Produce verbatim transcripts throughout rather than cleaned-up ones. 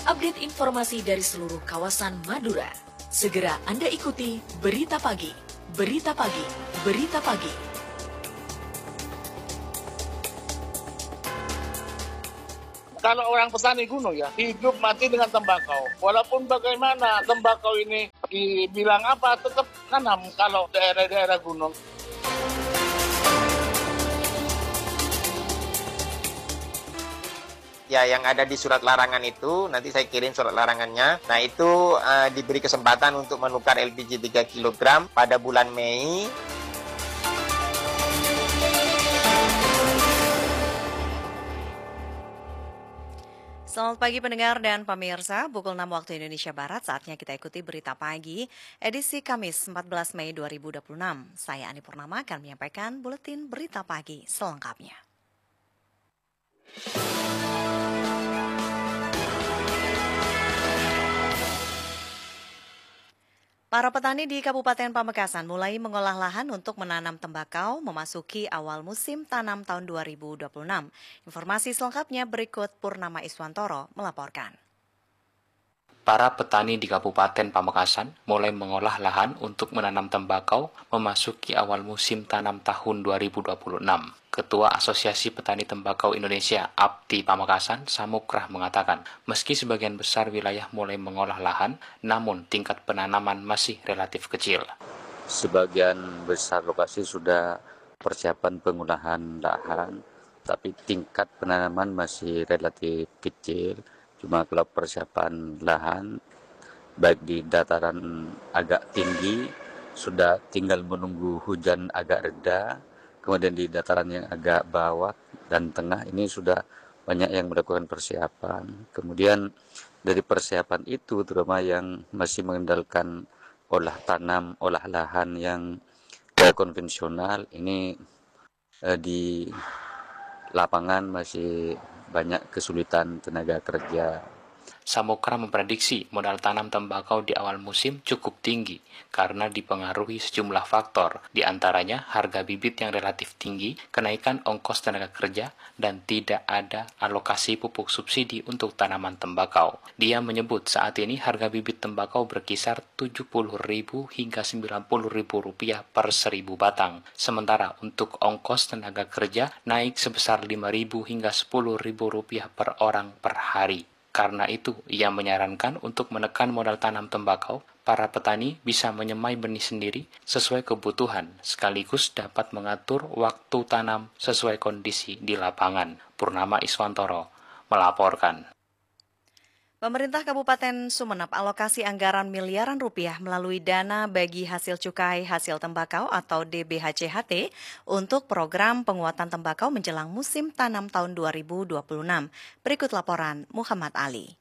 update informasi dari seluruh kawasan Madura. Segera Anda ikuti Berita Pagi, Berita Pagi, Berita Pagi. Kalau orang petani gunung ya, hidup mati dengan tembakau. Walaupun bagaimana tembakau ini dibilang apa, tetap nanam kalau daerah-daerah gunung. Ya, yang ada di surat larangan itu, nanti saya kirim surat larangannya. Nah, itu uh, diberi kesempatan untuk menukar L P G tiga kilogram pada bulan Mei. Selamat pagi pendengar dan pemirsa, pukul enam waktu Indonesia Barat, saatnya kita ikuti Berita Pagi, edisi Kamis empat belas Mei dua ribu dua puluh enam. Saya Ani Purnama akan menyampaikan Buletin Berita Pagi selengkapnya. Para petani di Kabupaten Pamekasan mulai mengolah lahan untuk menanam tembakau memasuki awal musim tanam tahun dua ribu dua puluh enam. Informasi selengkapnya berikut Purnama Iswantoro melaporkan. Para petani di Kabupaten Pamekasan mulai mengolah lahan untuk menanam tembakau memasuki awal musim tanam tahun dua ribu dua puluh enam. Ketua Asosiasi Petani Tembakau Indonesia, A P T I Pamekasan, Samukrah mengatakan, meski sebagian besar wilayah mulai mengolah lahan, namun tingkat penanaman masih relatif kecil. Sebagian besar lokasi sudah persiapan pengolahan lahan, tapi tingkat penanaman masih relatif kecil. Cuma kalau persiapan lahan, baik di dataran agak tinggi, sudah tinggal menunggu hujan agak reda. Kemudian di dataran yang agak bawah dan tengah ini sudah banyak yang melakukan persiapan. Kemudian dari persiapan itu terutama yang masih mengandalkan olah tanam, olah lahan yang eh, konvensional, ini eh, di lapangan masih banyak kesulitan tenaga kerja. Samukrah memprediksi modal tanam tembakau di awal musim cukup tinggi karena dipengaruhi sejumlah faktor, di antaranya harga bibit yang relatif tinggi, kenaikan ongkos tenaga kerja, dan tidak ada alokasi pupuk subsidi untuk tanaman tembakau. Dia menyebut saat ini harga bibit tembakau berkisar tujuh puluh ribu hingga sembilan puluh ribu rupiah per seribu batang, sementara untuk ongkos tenaga kerja naik sebesar lima ribu hingga sepuluh ribu rupiah per orang per hari. Karena itu, ia menyarankan untuk menekan modal tanam tembakau, para petani bisa menyemai benih sendiri sesuai kebutuhan, sekaligus dapat mengatur waktu tanam sesuai kondisi di lapangan. Purnama Iswantoro melaporkan. Pemerintah Kabupaten Sumeneb alokasi anggaran miliaran rupiah melalui dana bagi hasil cukai hasil tembakau atau D B H C H T untuk program penguatan tembakau menjelang musim tanam tahun dua ribu dua puluh enam. Berikut laporan Muhammad Ali.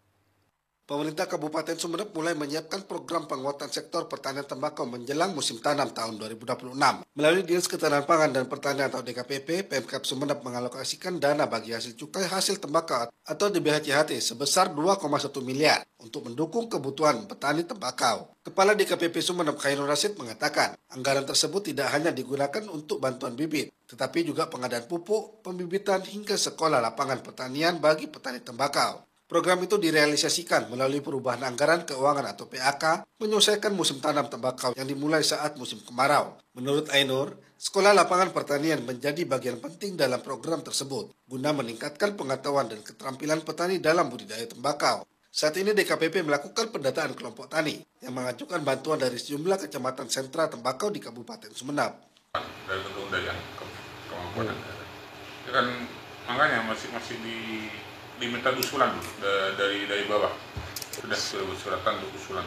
Pemerintah Kabupaten Sumeneb mulai menyiapkan program penguatan sektor pertanian tembakau menjelang musim tanam tahun dua ribu dua puluh enam. Melalui Dinas Ketahanan Pangan dan Pertanian atau D K P P, Pemkab Sumeneb mengalokasikan dana bagi hasil cukai hasil tembakau atau D B H C H T sebesar dua koma satu miliar untuk mendukung kebutuhan petani tembakau. Kepala D K P P Sumeneb Khairul Rasid mengatakan, anggaran tersebut tidak hanya digunakan untuk bantuan bibit, tetapi juga pengadaan pupuk, pembibitan hingga sekolah lapangan pertanian bagi petani tembakau. Program itu direalisasikan melalui perubahan anggaran keuangan atau P A K menyelesaikan musim tanam tembakau yang dimulai saat musim kemarau. Menurut Ainur, sekolah lapangan pertanian menjadi bagian penting dalam program tersebut guna meningkatkan pengetahuan dan keterampilan petani dalam budidaya tembakau. Saat ini D K P P melakukan pendataan kelompok tani yang mengajukan bantuan dari sejumlah kecamatan sentra tembakau di Kabupaten Sumeneb. Dari tentu dari kemampuan negara. Ya kan makanya masih masih di diminta usulan dari dari bawah, sudah sudah bersuratan untuk usulan.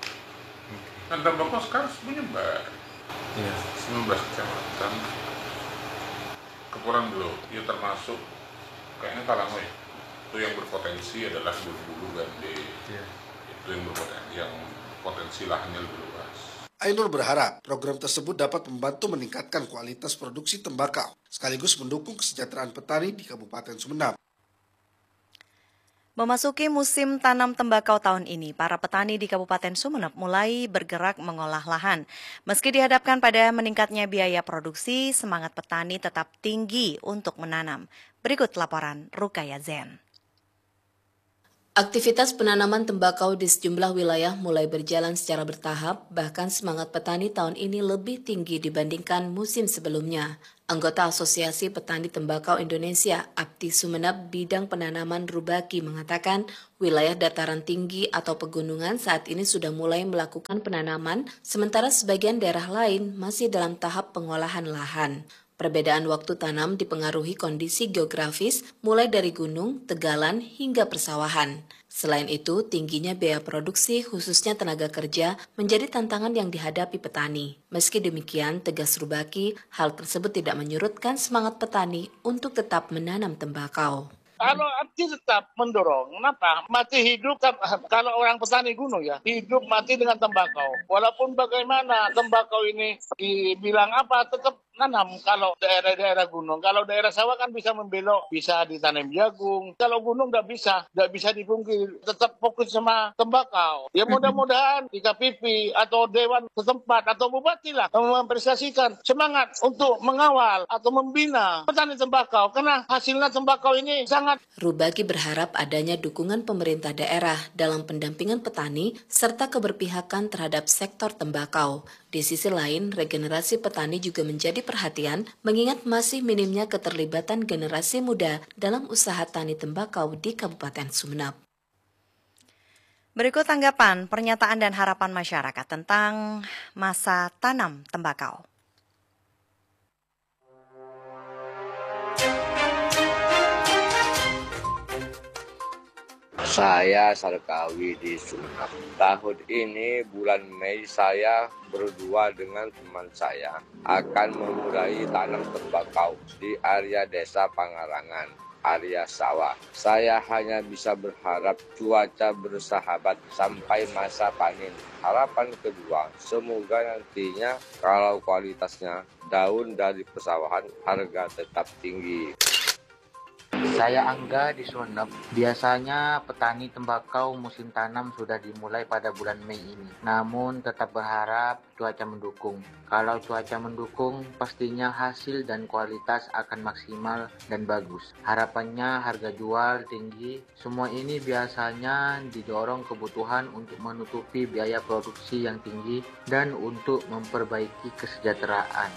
Dan tembakau sekarang menyebar, ya. sembilan belas kecamatan, Kepulauan Belu, ya termasuk kayaknya Kalangoy. Itu yang berpotensi adalah Bulu dan di ya. Itu yang berpotensi, yang potensi lahannya lebih luas. Ainur berharap program tersebut dapat membantu meningkatkan kualitas produksi tembakau, sekaligus mendukung kesejahteraan petani di Kabupaten Sumeneb. Memasuki musim tanam tembakau tahun ini, para petani di Kabupaten Sumeneb mulai bergerak mengolah lahan. Meski dihadapkan pada meningkatnya biaya produksi, semangat petani tetap tinggi untuk menanam. Berikut laporan Rukaya Zen. Aktivitas penanaman tembakau di sejumlah wilayah mulai berjalan secara bertahap, bahkan semangat petani tahun ini lebih tinggi dibandingkan musim sebelumnya. Anggota Asosiasi Petani Tembakau Indonesia, Abdi Sumeneb, bidang penanaman Rubaki, mengatakan wilayah dataran tinggi atau pegunungan saat ini sudah mulai melakukan penanaman, sementara sebagian daerah lain masih dalam tahap pengolahan lahan. Perbedaan waktu tanam dipengaruhi kondisi geografis mulai dari gunung, tegalan, hingga persawahan. Selain itu, tingginya biaya produksi khususnya tenaga kerja menjadi tantangan yang dihadapi petani. Meski demikian, tegas Rubaki, hal tersebut tidak menyurutkan semangat petani untuk tetap menanam tembakau. Kalau Abdi tetap mendorong, kenapa? Mati hidup, kalau orang petani gunung ya, hidup mati dengan tembakau. Walaupun bagaimana tembakau ini dibilang apa, tetap nanam kalau daerah-daerah gunung. Kalau daerah sawah kan bisa membelok, bisa ditanam jagung. Kalau gunung nggak bisa, nggak bisa dipungkiri. Tetap fokus sama tembakau. Ya mudah-mudahan di K P P atau Dewan setempat atau Bupati lah mempresiasikan semangat untuk mengawal atau membina petani tembakau. Karena hasilnya tembakau ini sangat. Rubaki berharap adanya dukungan pemerintah daerah dalam pendampingan petani serta keberpihakan terhadap sektor tembakau. Di sisi lain, regenerasi petani juga menjadi perhatian mengingat masih minimnya keterlibatan generasi muda dalam usaha tani tembakau di Kabupaten Sumeneb. Berikut tanggapan, pernyataan dan harapan masyarakat tentang masa tanam tembakau. Saya Sarkawi di Sumeneb. Tahun ini bulan Mei saya berdua dengan teman saya akan memulai tanam tembakau di area desa Pangarangan, area sawah. Saya hanya bisa berharap cuaca bersahabat sampai masa panen. Harapan kedua, semoga nantinya kalau kualitasnya daun dari persawahan harga tetap tinggi. Saya Angga di Sumeneb. Biasanya petani tembakau musim tanam sudah dimulai pada bulan Mei ini. Namun tetap berharap cuaca mendukung. Kalau cuaca mendukung, pastinya hasil dan kualitas akan maksimal dan bagus. Harapannya harga jual tinggi. Semua ini biasanya didorong kebutuhan untuk menutupi biaya produksi yang tinggi dan untuk memperbaiki kesejahteraan.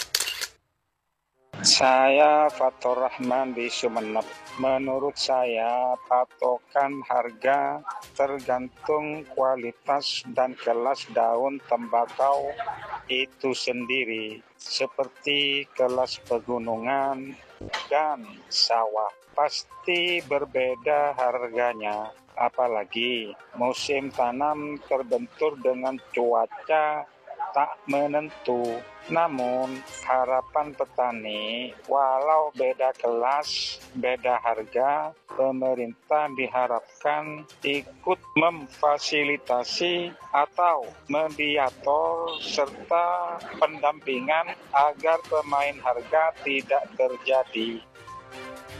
Saya Fatur Rahman di Sumeneb. Menurut saya, patokan harga tergantung kualitas dan kelas daun tembakau itu sendiri, seperti kelas pegunungan dan sawah. Pasti berbeda harganya, apalagi musim tanam terbentur dengan cuaca tak menentu. Namun harapan petani, walau beda kelas, beda harga, pemerintah diharapkan ikut memfasilitasi atau mediator serta pendampingan agar pemain harga tidak terjadi.